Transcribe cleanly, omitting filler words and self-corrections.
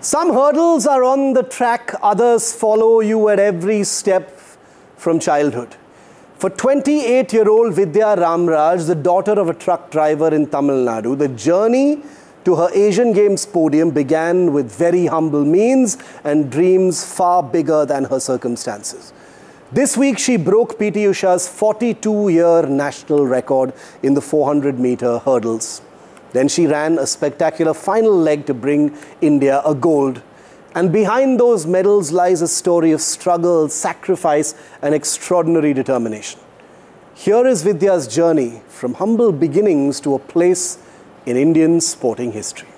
Some hurdles are on the track, others follow you at every step from childhood. For 28-year-old Vidya Ramraj, the daughter of a truck driver in Tamil Nadu, the journey to her Asian Games podium began with very humble means and dreams far bigger than her circumstances. This week, she broke PT Usha's 42-year national record in the 400-meter hurdles. Then she ran a spectacular final leg to bring India a gold. And behind those medals lies a story of struggle, sacrifice, and extraordinary determination. Here is Vidya's journey from humble beginnings to a place in Indian sporting history.